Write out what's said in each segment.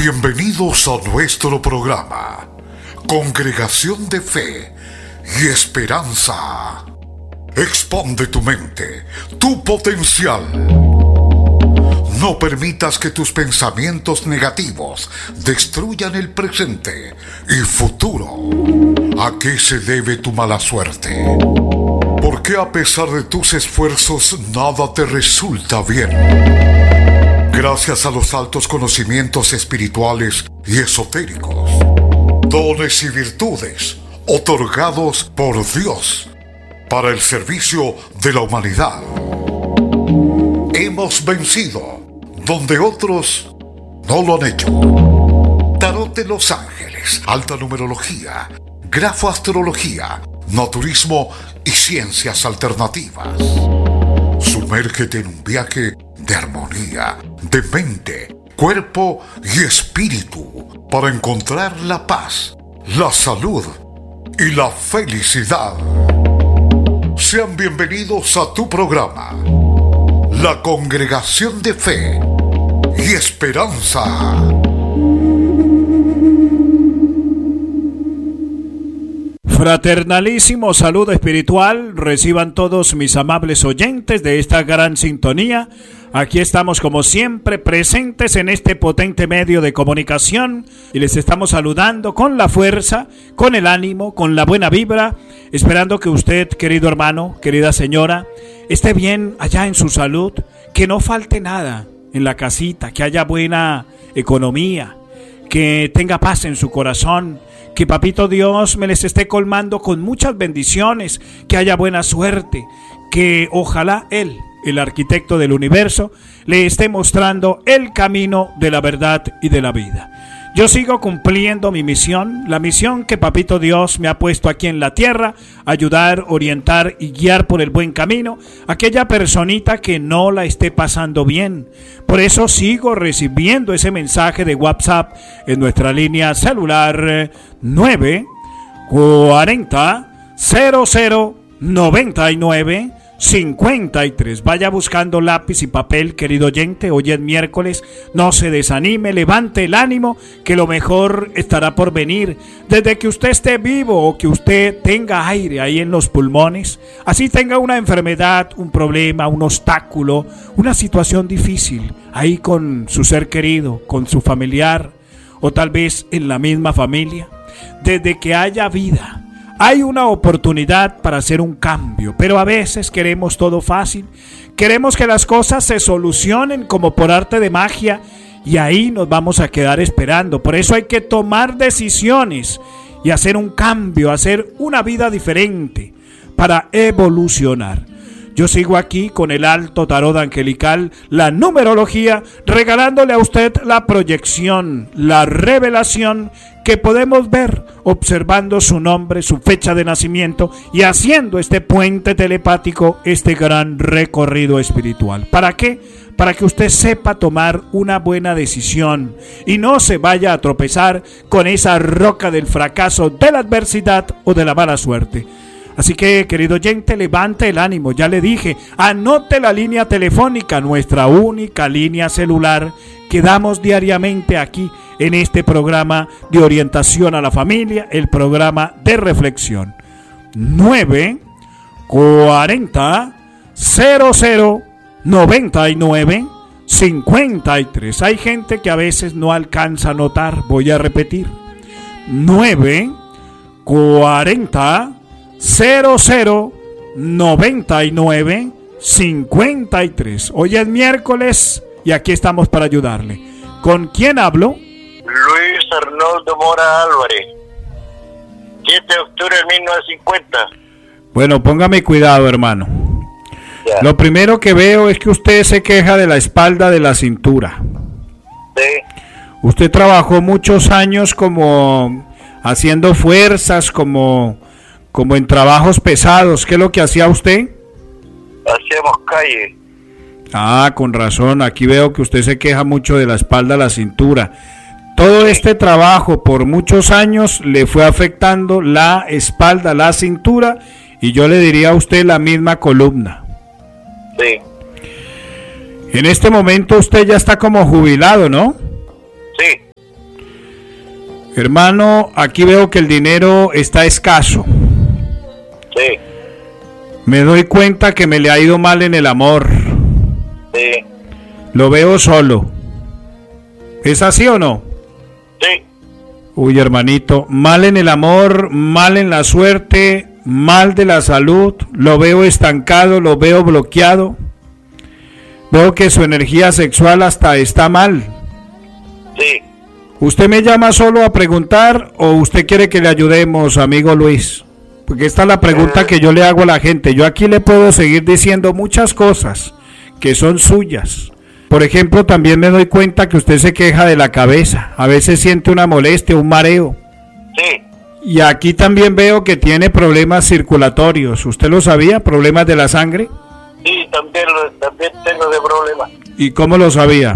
Bienvenidos a nuestro programa, Congregación de Fe y Esperanza. Expande tu mente, tu potencial. No permitas que tus pensamientos negativos destruyan el presente y futuro. ¿A qué se debe tu mala suerte? ¿Por qué a pesar de tus esfuerzos nada te resulta bien? Gracias a los altos conocimientos espirituales y esotéricos, dones y virtudes otorgados por Dios para el servicio de la humanidad, hemos vencido donde otros no lo han hecho. Tarot de los ángeles, alta numerología, grafoastrología, naturismo y ciencias alternativas. Sumérgete en un viaje de armonía, de mente, cuerpo y espíritu para encontrar la paz, la salud y la felicidad. Sean bienvenidos a tu programa, la Congregación de Fe y Esperanza. Fraternalísimo saludo espiritual, reciban todos mis amables oyentes de esta gran sintonía. Aquí estamos como siempre presentes en este potente medio de comunicación y les estamos saludando con la fuerza, con el ánimo, con la buena vibra, esperando que usted, querido hermano, querida señora, esté bien allá en su salud, que no falte nada en la casita, que haya buena economía, que tenga paz en su corazón, que Papito Dios me les esté colmando con muchas bendiciones, que haya buena suerte, que ojalá Él, el arquitecto del universo, le esté mostrando el camino de la verdad y de la vida. Yo sigo cumpliendo mi misión, la misión que Papito Dios me ha puesto aquí en la tierra, ayudar, orientar y guiar por el buen camino a aquella personita que no la esté pasando bien. Por eso sigo recibiendo ese mensaje de WhatsApp en nuestra línea celular 940 00 99 53. Vaya buscando lápiz y papel, querido oyente. Hoy es miércoles, no se desanime, levante el ánimo, que lo mejor estará por venir. Desde que usted esté vivo o que usted tenga aire ahí en los pulmones, así tenga una enfermedad, un problema, un obstáculo, una situación difícil ahí con su ser querido, con su familiar o tal vez en la misma familia, desde que haya vida hay una oportunidad para hacer un cambio, pero a veces queremos todo fácil, queremos que las cosas se solucionen como por arte de magia y ahí nos vamos a quedar esperando. Por eso hay que tomar decisiones y hacer un cambio, hacer una vida diferente para evolucionar. Yo sigo aquí con el alto tarot angelical, la numerología, regalándole a usted la proyección, la revelación que podemos ver observando su nombre, su fecha de nacimiento y haciendo este puente telepático, este gran recorrido espiritual. ¿Para qué? Para que usted sepa tomar una buena decisión y no se vaya a tropezar con esa roca del fracaso, de la adversidad o de la mala suerte. Así que, querido oyente, levante el ánimo, ya le dije, anote la línea telefónica, nuestra única línea celular que damos diariamente aquí en este programa de orientación a la familia, el programa de reflexión. 940 00 99 53. Hay gente que a veces no alcanza a notar, voy a repetir. 940 00 99 53. Hoy es miércoles y aquí estamos para ayudarle. ¿Con quién hablo? Luis Arnoldo Mora Álvarez, 7 de octubre de 1950. Bueno, póngame cuidado, hermano. Ya. Lo primero que veo es que usted se queja de la espalda, de la cintura. Sí. Usted trabajó muchos años como haciendo fuerzas, como en trabajos pesados. ¿Qué es lo que hacía usted? Hacíamos calle. Ah, con razón. Aquí veo que usted se queja mucho de la espalda, la cintura. Todo este trabajo por muchos años le fue afectando la espalda, la cintura y yo le diría a usted la misma columna. Sí. En este momento usted ya está como jubilado, ¿no? Sí. Hermano, aquí veo que el dinero está escaso. Sí, Me doy cuenta que me le ha ido mal en el amor. sí, Lo veo solo. ¿Es así o no? sí. Uy, hermanito, mal en el amor, mal en la suerte, mal de la salud, lo veo estancado, lo veo bloqueado. Veo que su energía sexual hasta está mal. Sí. ¿Usted me llama solo a preguntar o usted quiere que le ayudemos, amigo Luis? Porque esta es la pregunta que yo le hago a la gente. Yo aquí le puedo seguir diciendo muchas cosas que son suyas. Por ejemplo, también me doy cuenta que usted se queja de la cabeza. A veces siente una molestia, un mareo. Sí, Y aquí también veo que tiene problemas circulatorios. ¿Usted lo sabía? ¿Problemas de la sangre? sí, también tengo de problemas. ¿Y cómo lo sabía?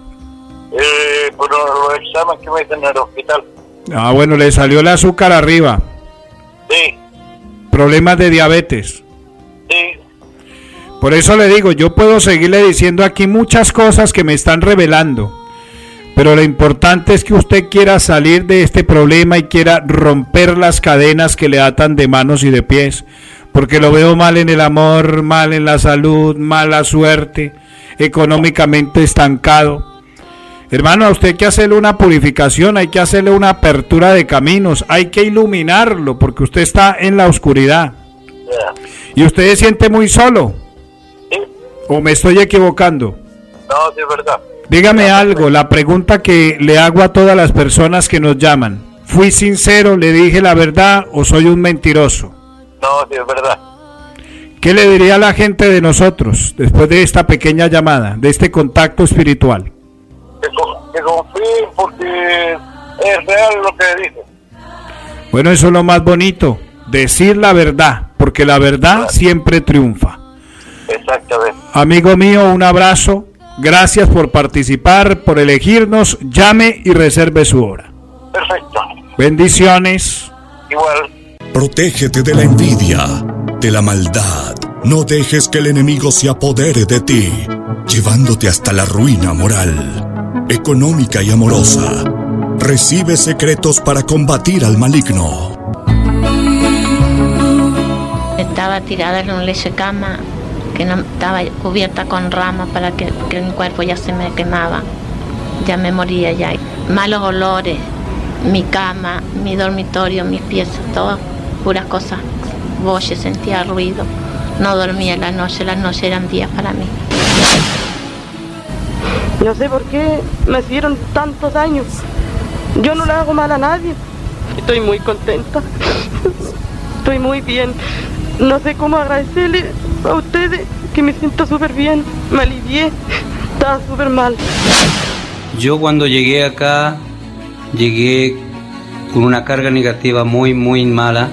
Por los exámenes que me hacen en el hospital. Ah, bueno, le salió el azúcar arriba. Sí, Problemas de diabetes. sí, Por eso le digo, yo puedo seguirle diciendo aquí muchas cosas que me están revelando. Pero lo importante es que usted quiera salir de este problema y quiera romper las cadenas que le atan de manos y de pies. Porque lo veo mal en el amor, mal en la salud, mala suerte, económicamente estancado. Hermano, a usted hay que hacerle una purificación, hay que hacerle una apertura de caminos, hay que iluminarlo porque usted está en la oscuridad. ya. Y usted se siente muy solo. Sí, ¿O me estoy equivocando? no, sí, es verdad. Dígame algo, la pregunta que le hago a todas las personas que nos llaman. ¿Fui sincero, le dije la verdad o soy un mentiroso? No, sí, es verdad. ¿Qué le diría a la gente de nosotros después de esta pequeña llamada, de este contacto espiritual? Que confíen porque es real lo que dice. Bueno, eso es lo más bonito, decir la verdad, porque la verdad siempre triunfa. Exactamente. Amigo mío, un abrazo, gracias por participar, por elegirnos, llame y reserve su hora. Perfecto. Bendiciones. Igual. Protégete de la envidia, de la maldad. No dejes que el enemigo se apodere de ti, llevándote hasta la ruina moral, económica y amorosa. Recibe secretos para combatir al maligno. Estaba tirada en una leche cama que no estaba cubierta con ramas para que mi cuerpo ya se me quemaba. Ya me moría ya. Malos olores, mi cama, mi dormitorio, mis piezas, todo puras cosas. Voces, sentía ruido. No dormía las noches eran días para mí. No sé por qué me hicieron tantos daños. Yo no le hago mal a nadie. Estoy muy contenta. Estoy muy bien. No sé cómo agradecerle a ustedes que me siento súper bien. Me alivié. Estaba súper mal. Yo cuando llegué acá, llegué con una carga negativa muy, muy mala.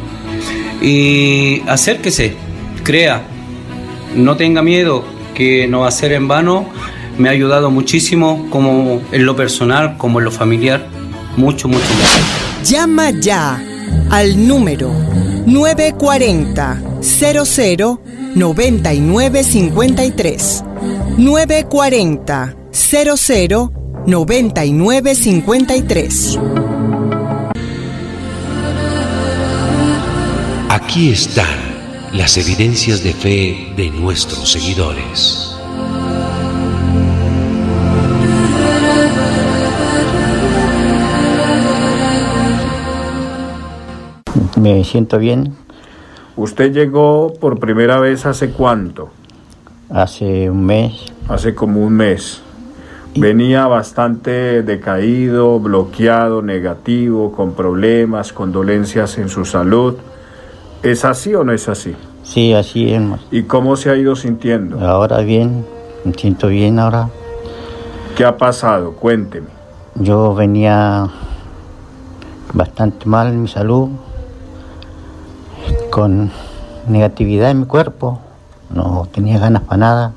Y acérquese, crea, no tenga miedo, que no va a ser en vano. Me ha ayudado muchísimo, como en lo personal, como en lo familiar. Mucho, mucho más. Llama ya al número 940 00 9953. 940 00 9953. Aquí están las evidencias de fe de nuestros seguidores. Me siento bien. ¿Usted llegó por primera vez hace cuánto? Hace un mes. Hace como un mes. Venía bastante decaído, bloqueado, negativo, con problemas, con dolencias en su salud. ¿Es así o no es así? Sí, así es. ¿Y cómo se ha ido sintiendo? Ahora bien, me siento bien ahora. ¿Qué ha pasado? Cuénteme. Yo venía bastante mal en mi salud, con negatividad en mi cuerpo, no tenía ganas para nada.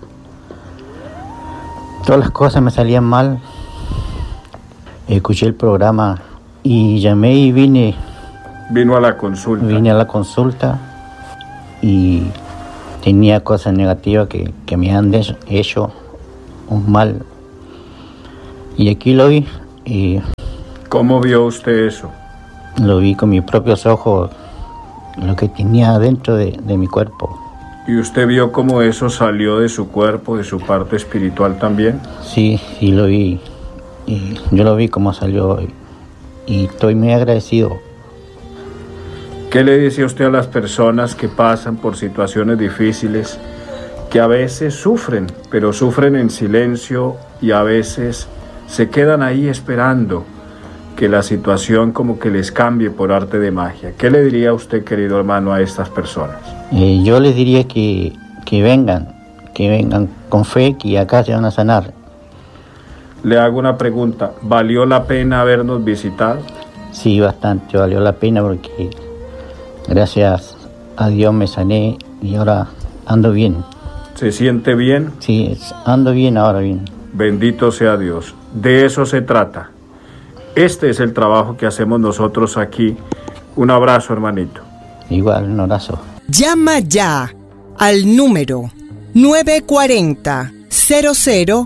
Todas las cosas me salían mal. Escuché el programa y llamé y vine. Vino a la consulta. Vine a la consulta y tenía cosas negativas que me han hecho un mal. Y aquí lo vi y ¿Cómo vio usted eso? Lo vi con mis propios ojos, lo que tenía dentro de mi cuerpo. ¿Y usted vio cómo eso salió de su cuerpo, de su parte espiritual también? Sí, lo vi. Y yo lo vi cómo salió y estoy muy agradecido. ¿Qué le dice usted a las personas que pasan por situaciones difíciles, que a veces sufren, pero sufren en silencio y a veces se quedan ahí esperando que la situación como que les cambie por arte de magia? ¿Qué le diría usted, querido hermano, a estas personas? Yo les diría que vengan con fe, que acá se van a sanar. Le hago una pregunta, ¿valió la pena habernos visitado? Sí, bastante, valió la pena porque gracias a Dios me sané y ahora ando bien. ¿Se siente bien? Sí, ando bien, ahora bien. Bendito sea Dios. De eso se trata. Este es el trabajo que hacemos nosotros aquí. Un abrazo, hermanito. Igual, un abrazo. Llama ya al número 940 00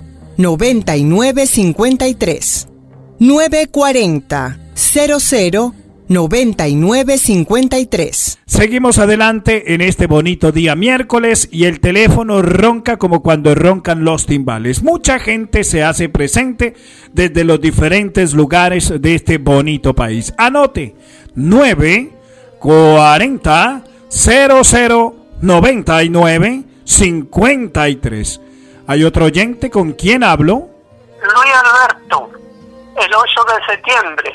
9953. 940 00 9953. Seguimos adelante en este bonito día miércoles y el teléfono ronca como cuando roncan los timbales. Mucha gente se hace presente desde los diferentes lugares de este bonito país. Anote 940 00 9953. ¿Hay otro oyente con quien hablo? Luis Alberto, el 8 de septiembre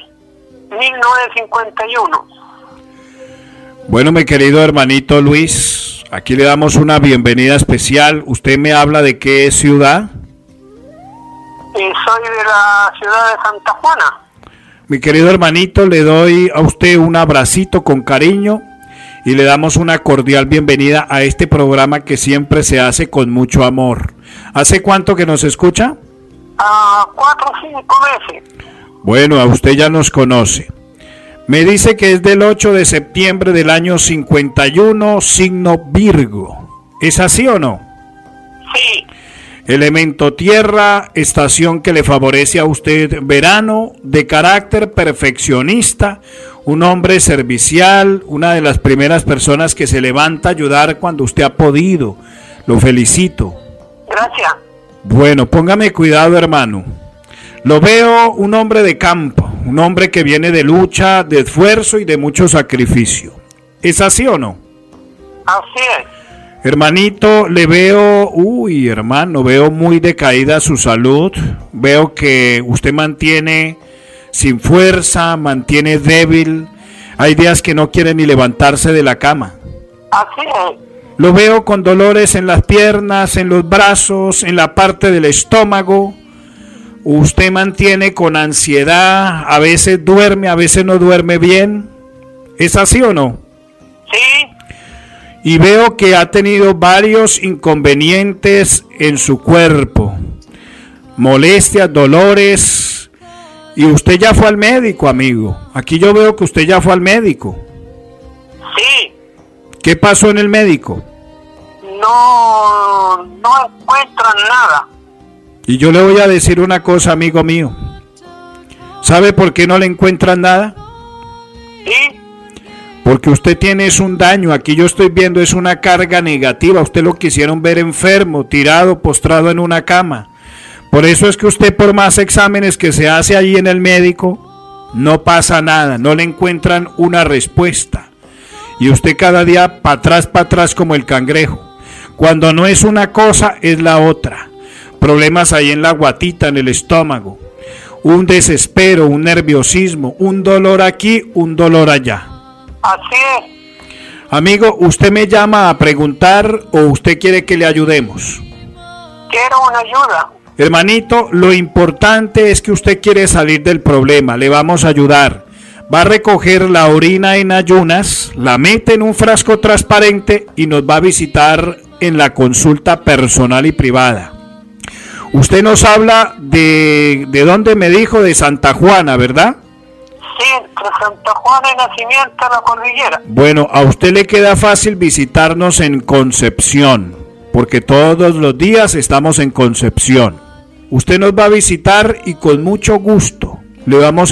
1951. Bueno, mi querido hermanito Luis, aquí le damos una bienvenida especial. ¿Usted me habla de qué ciudad? Soy de la ciudad de Santa Juana. Mi querido hermanito, le doy a usted un abracito con cariño y le damos una cordial bienvenida a este programa que siempre se hace con mucho amor. ¿Hace cuánto que nos escucha? 4 o 5 meses. Bueno, a usted ya nos conoce. Me dice que es del 8 de septiembre del año 51, signo Virgo. ¿Es así o no? Sí. Elemento tierra, estación que le favorece a usted verano, de carácter perfeccionista, un hombre servicial, una de las primeras personas que se levanta a ayudar cuando usted ha podido. Lo felicito. Gracias. Bueno, póngame cuidado, hermano. Lo veo un hombre de campo, un hombre que viene de lucha, de esfuerzo y de mucho sacrificio. ¿Es así o no? Así es. Hermanito, le veo, hermano, veo muy decaída su salud. Veo que usted mantiene sin fuerza, mantiene débil. Hay días que no quiere ni levantarse de la cama. Así es. Lo veo con dolores en las piernas, en los brazos, en la parte del estómago. Usted mantiene con ansiedad, a veces duerme, a veces no duerme bien. ¿Es así o no? Sí. Y veo que ha tenido varios inconvenientes en su cuerpo. Molestias, dolores. Y usted ya fue al médico, amigo. Aquí yo veo que usted ya fue al médico. Sí. ¿Qué pasó en el médico? No encuentran nada. Y yo le voy a decir una cosa, amigo mío. ¿Sabe por qué no le encuentran nada? Sí. Porque usted tiene un daño. Aquí yo estoy viendo es una carga negativa. Usted lo quisieron ver enfermo, tirado, postrado en una cama. Por eso es que usted, por más exámenes que se hace allí en el médico, no pasa nada, no le encuentran una respuesta. Y usted cada día para atrás como el cangrejo. Cuando no es una cosa, es la otra. Problemas ahí en la guatita, en el estómago. Un desespero, un nerviosismo, un dolor aquí, un dolor allá. Así es. Amigo, ¿usted me llama a preguntar o usted quiere que le ayudemos? Quiero una ayuda. Hermanito, lo importante es que usted quiere salir del problema, le vamos a ayudar. Va a recoger la orina en ayunas, la mete en un frasco transparente y nos va a visitar en la consulta personal y privada. Usted nos habla de dónde me dijo, de Santa Juana, ¿verdad? Sí, entre Santa Juana y Nacimiento a la Cordillera. Bueno, a usted le queda fácil visitarnos en Concepción, porque todos los días estamos en Concepción. Usted nos va a visitar y con mucho gusto le vamos